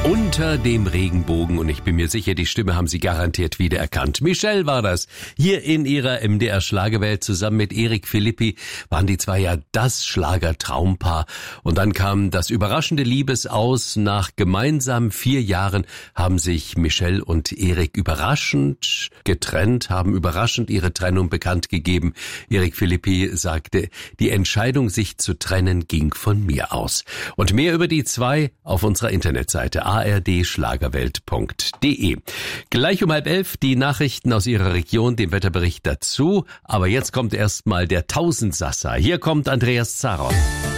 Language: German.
Unter dem Regenbogen, und ich bin mir sicher, die Stimme haben Sie garantiert wiedererkannt. Michelle war das. Hier in ihrer MDR Schlagerwelt zusammen mit Erik Philippi waren die zwei ja das Schlagertraumpaar. Und dann kam das überraschende Liebesaus. Nach gemeinsam 4 Jahren haben sich Michelle und Erik überraschend getrennt, haben überraschend ihre Trennung bekannt gegeben. Erik Philippi sagte, die Entscheidung, sich zu trennen, ging von mir aus. Und mehr über die zwei auf unserer Internetseite ardschlagerwelt.de. Gleich um 10:30 die Nachrichten aus Ihrer Region, den Wetterbericht dazu. Aber jetzt kommt erstmal der Tausendsasser. Hier kommt Andreas Zaron.